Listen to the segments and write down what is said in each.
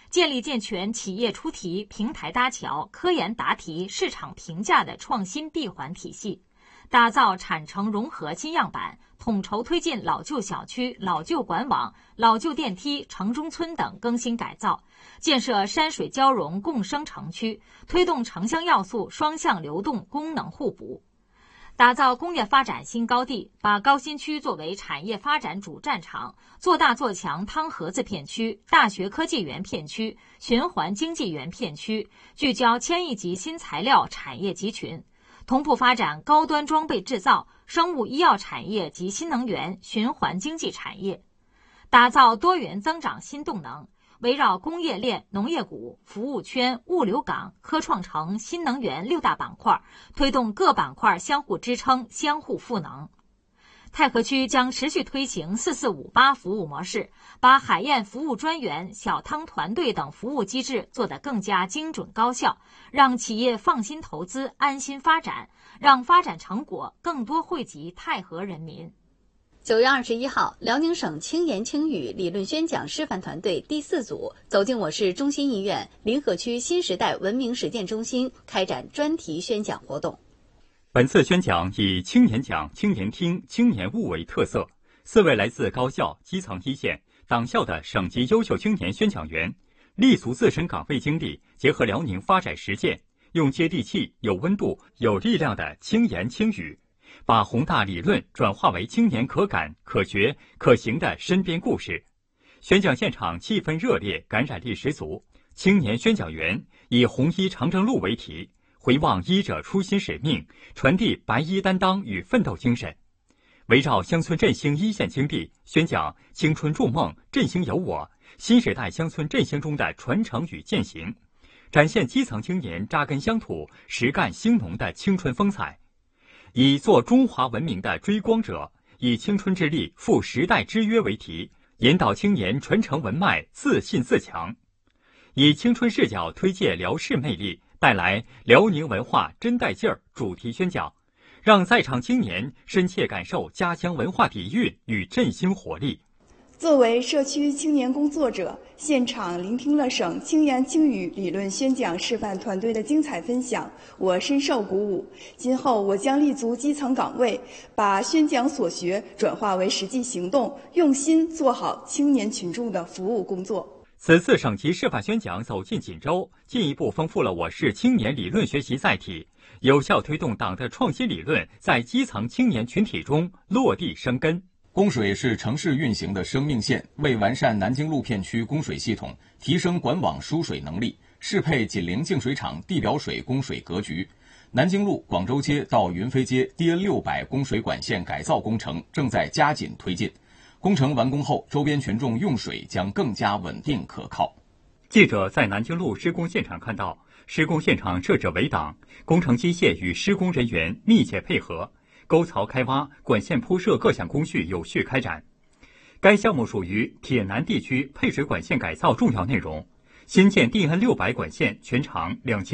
建立健全企业出题、平台搭桥、科研答题、市场评价的创新闭环体系，打造产城融合新样板，统筹推进老旧小区、老旧管网、老旧电梯、城中村等更新改造，建设山水交融共生城区，推动城乡要素双向流动、功能互补。打造工业发展新高地，把高新区作为产业发展主战场，做大做强汤河子片区、大学科技园片区、循环经济园片区，聚焦千亿级新材料产业集群，同步发展高端装备制造、生物医药产业及新能源、循环经济产业，打造多元增长新动能。围绕工业链、农业股、服务圈、物流港、科创城、新能源6大板块，推动各板块相互支撑、相互赋能。太和区将持续推行4458服务模式，把海燕服务专员、小汤团队等服务机制做得更加精准高效，让企业放心投资、安心发展，让发展成果更多惠及太和人民。 9月21号，辽宁省轻言轻语理论宣讲示范团队第4组走进我市中心医院临河区新时代文明实践中心，开展专题宣讲活动。 本次宣讲以青年讲、青年听、青年悟为特色，4位来自高校、基层一线、党校的省级优秀青年宣讲员，立足自身岗位经历，结合辽宁发展实践，用接地气、有温度、有力量的轻言轻语，把宏大理论转化为青年可感、可学、可行的身边故事。宣讲现场气氛热烈，感染力十足。青年宣讲员以红衣长征路为题，回望医者初心使命，传递白衣担当与奋斗精神。围绕乡村振兴一线经历，宣讲青春筑梦，振兴有我，新时代乡村振兴中的传承与践行，展现基层青年扎根乡土、实干兴农的青春风采。以做中华文明的追光者，以青春之力赴时代之约为题，引导青年传承文脉，自信自强。以青春视角推介辽市魅力，带来辽宁文化真带劲儿主题宣讲，让在场青年深切感受家乡文化底蕴与振兴活力。 作为社区青年工作者，现场聆听了省轻言轻语理论宣讲示范团队的精彩分享，我深受鼓舞。今后我将立足基层岗位，把宣讲所学转化为实际行动，用心做好青年群众的服务工作。 此次省级示范宣讲走进锦州，进一步丰富了我市青年理论学习载体，有效推动党的创新理论在基层青年群体中落地生根。 供水是城市运行的生命线，为完善南京路片区供水系统，提升管网输水能力，适配紧邻净水厂地表水供水格局，南京路广州街到云飞街 DN600 供水管线改造工程正在加紧推进。工程完工后，周边群众用水将更加稳定可靠。 记者在南京路施工现场看到，施工现场设置围挡，工程机械与施工人员密切配合，沟槽开挖、管线铺设各项工序有序开展。该项目属于铁南地区配水管线改造重要内容，新建DN600管线全长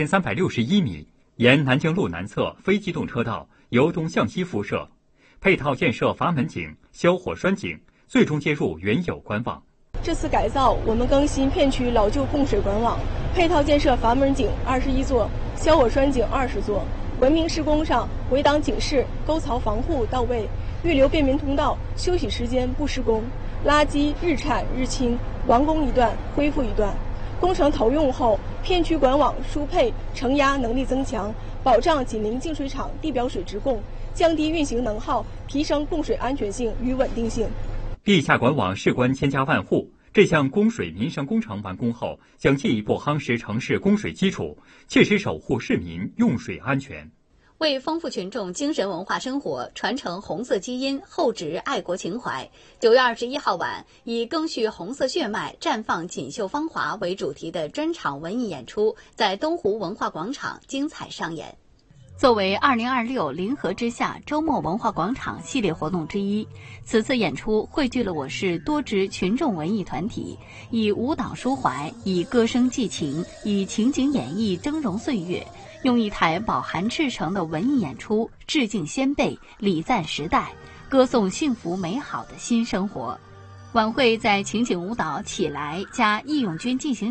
2361米，沿南京路南侧非机动车道由东向西辐射，配套建设阀门井、消火栓井，最终接入原有管网。 这次改造，我们更新片区老旧供水管网，配套建设阀门井21座、消火栓井20座。文明施工上，围挡警示、沟槽防护到位，预留便民通道，休息时间不施工，垃圾日铲日清，完工一段恢复一段。工程投用后，片区管网输配承压能力增强，保障紧邻净水厂地表水直供，降低运行能耗，提升供水安全性与稳定性。 地下管网事关千家万户，这项供水民生工程完工后，将进一步夯实城市供水基础，切实守护市民用水安全。 为丰富群众精神文化生活，传承红色基因，厚植爱国情怀，9月21号晚，以赓续红色血脉，绽放锦绣芳华为主题的专场文艺演出在东湖文化广场精彩上演。作为2026临河之夏周末文化广场系列活动之一，此次演出汇聚了我市多支群众文艺团体，以舞蹈抒怀，以歌声寄情，以情景演绎峥嵘岁月，用一台饱含赤诚的文艺演出致敬先辈，礼赞时代，歌颂幸福美好的新生活。晚会在情景舞蹈起来加义勇军进行